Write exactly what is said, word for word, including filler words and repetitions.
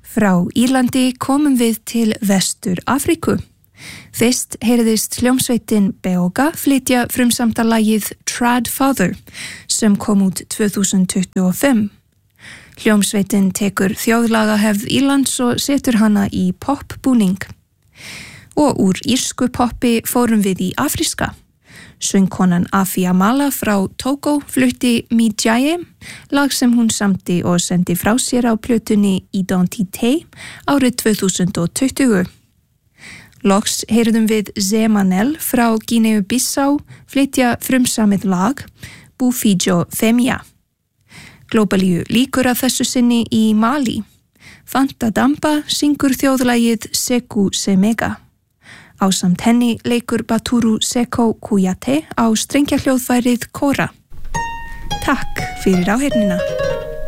Frá Írlandi komum við til Vestur Afríku. Fyrst heyrðist hljómsveitin Beoga flytja frumsamta lagið Trad Father sem kom út tvö þúsund tuttugu og fimm. Hljómsveitin tekur þjóðlagahefð Írlands og setur hana í popbúning. Og úr írsku poppi fórum við í afríska. Söngkonan Afia Mala frá Togo flutti Mijaye, lag sem hún samti og sendi frá sér á plötunni Identité árið tvö þúsund og tuttugu. Loks heyrðum við Zemanel frá Guineu-Bissau flytja frumsamið lag Bufijo Femia. Glóbalíu líkur að þessu sinni í Mali. Fanta Damba syngur þjóðlagið Seku Semega. Ásamt henni leikur Baturu Seko Kuyate á strengjahljóðfærið Kora. Takk fyrir áheyrnina.